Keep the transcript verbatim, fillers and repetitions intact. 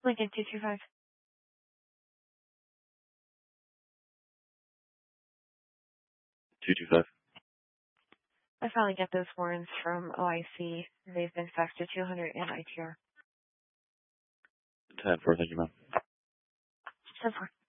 Lincoln two two five. two two five. I finally got those warrants from O I C. They've been faxed to two hundred and I T R. ten four, thank you, ma'am. ten four.